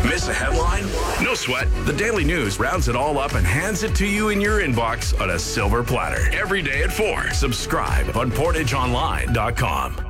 Miss a headline? No sweat. The Daily News rounds it all up and hands it to you in your inbox on a silver platter. Every day at 4. Subscribe on PortageOnline.com.